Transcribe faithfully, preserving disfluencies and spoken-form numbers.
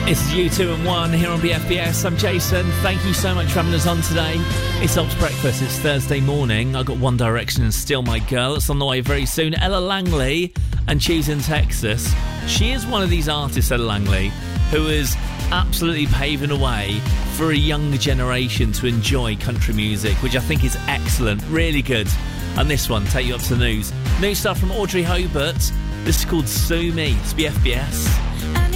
It's you two and one here on B F B S. I'm Jason. Thank you so much for having us on today. It's Ops Breakfast. It's Thursday morning. I've got One Direction and Still My Girl. It's on the way very soon. Ella Langley and Choosing Texas. She is one of these artists, Ella Langley, who is absolutely paving the way for a younger generation to enjoy country music, which I think is excellent. Really good. And this one, take you up to the news. New stuff from Audrey Hobart. This is called Sue Me. It's B F B S.